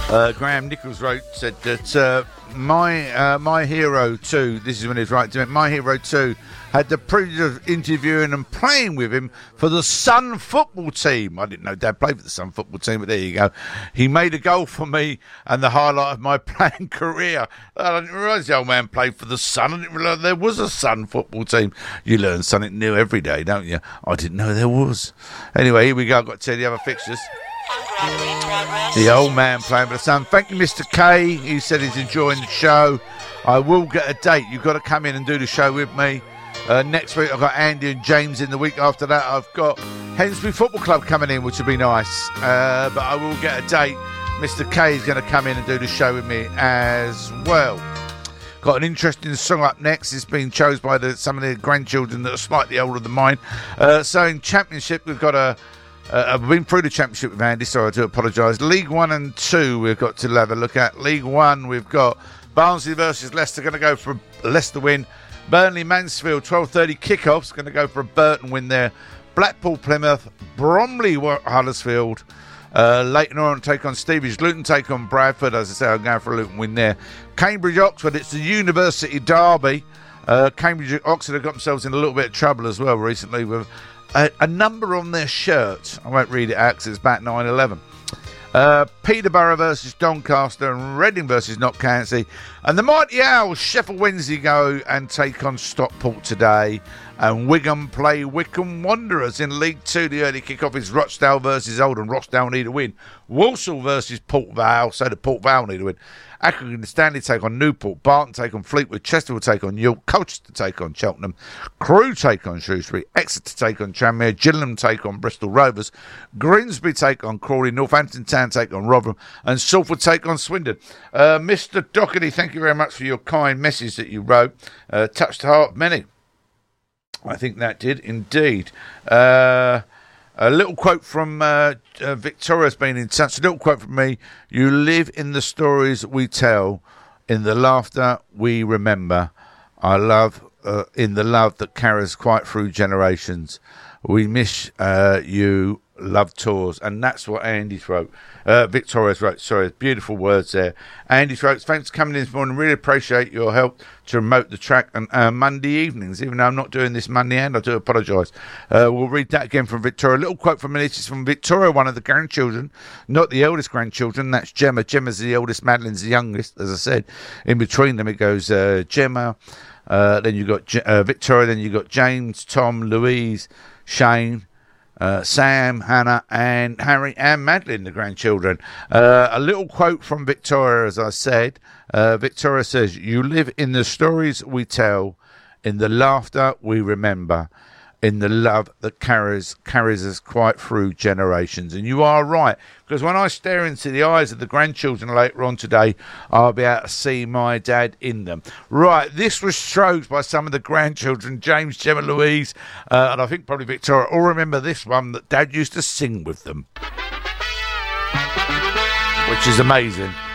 Graham Nichols said that my hero too. This is when he's right to it. My hero too had the privilege of interviewing and playing with him for the Sun football team. I didn't know Dad played for the Sun football team, but there you go. He made a goal for me and the highlight of my playing career. I didn't realise the old man played for the Sun. I didn't realise there was a Sun football team. You learn something new every day, don't you? I didn't know there was. Anyway, here we go. I've got to tell you the other fixtures. The old man playing for the Sun. Thank you, Mr. K. He said he's enjoying the show. I will get a date. You've got to come in and do the show with me. Next week I've got Andy and James in. The week after that I've got Hensbury Football Club coming in, which would be nice. But I will get a date. Mr. K is going to come in and do the show with me as well. Got an interesting song up next. It's been chosen by some of the grandchildren that are slightly older than mine. So in Championship we've got I've been through the Championship with Andy, so I do apologise. League 1 and 2 we've got to have a look at. League 1 we've got Barnsley versus Leicester, going to go for a Leicester win. Burnley Mansfield 12:30 kickoffs, going to go for a Burton win there. Blackpool Plymouth, Bromley Huddersfield, Leighton Orient take on Stevenage, Luton take on Bradford. As I say, I'm going for a Luton win there. Cambridge Oxford, it's the University Derby. Cambridge Oxford have got themselves in a little bit of trouble as well recently with a number on their shirt. I won't read it out because it's back 9/11. Peterborough versus Doncaster and Reading versus Notts and the Mighty Owls Sheffield Wednesday go and take on Stockport today, and Wigan play Wycombe Wanderers in League 2. The early kick-off is Rochdale versus Oldham. Rochdale need a win. Walsall versus Port Vale, so the Port Vale need a win. Accrington and Stanley take on Newport, Barton take on Fleetwood, Chesterfield take on York, Colchester take on Cheltenham, Crewe take on Shrewsbury, Exeter take on Tranmere, Gillingham take on Bristol Rovers, Grimsby take on Crawley, Northampton Town take on Rotherham, and Salford take on Swindon. Mr. Doherty, thank you very much for your kind message that you wrote. Touched the heart of many. I think that did indeed. A little quote from Victoria's been in touch. A little quote from me. You live in the stories we tell, in the laughter we remember. I love in the love that carries quite through generations. We miss you, love tours. And that's what Andy's wrote. Victoria's wrote. Sorry, beautiful words there. Andy's wrote, thanks for coming in this morning. Really appreciate your help to promote the track on Monday evenings. Even though I'm not doing this Monday end, I do apologise. We'll read that again from Victoria. A little quote from me. This is from Victoria, one of the grandchildren, not the eldest grandchildren. That's Gemma. Gemma's the eldest, Madeline's the youngest, as I said. In between them it goes Gemma, then you've got Victoria, then you've got James, Tom, Louise, Shane, Sam, Hannah, and Harry and Madeline, the grandchildren. A little quote from Victoria, as I said. Victoria says, you live in the stories we tell, in the laughter we remember, in the love that carries us quite through generations. And you are right, because when I stare into the eyes of the grandchildren later on today, I'll be able to see my dad in them. Right, this was stroked by some of the grandchildren, James, Gemma, Louise, and I think probably Victoria. All remember this one, that Dad used to sing with them, which is amazing.